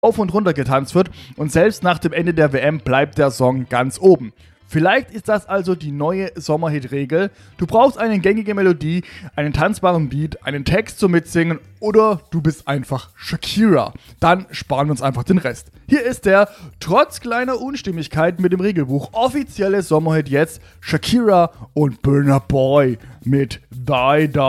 auf und runter getanzt wird und selbst nach dem Ende der WM bleibt der Song ganz oben. Vielleicht ist das also die neue Sommerhit-Regel. Du brauchst eine gängige Melodie, einen tanzbaren Beat, einen Text zum Mitsingen oder du bist einfach Shakira. Dann sparen wir uns einfach den Rest. Hier ist der, trotz kleiner Unstimmigkeit mit dem Regelbuch, offizielle Sommerhit jetzt Shakira und Burna Boy mit Die Die.